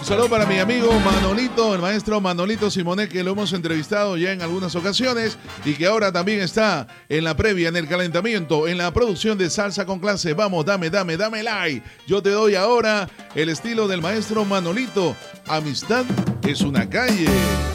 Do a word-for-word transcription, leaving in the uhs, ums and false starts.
Un saludo para mi amigo Manolito, el maestro Manolito Simonet, que lo hemos entrevistado ya en algunas ocasiones y que ahora también está en la previa, en el calentamiento, en la producción de Salsa con Clase. Vamos, dame, dame, dame like. Yo te doy ahora el estilo del maestro Manolito. Amistad es una calle.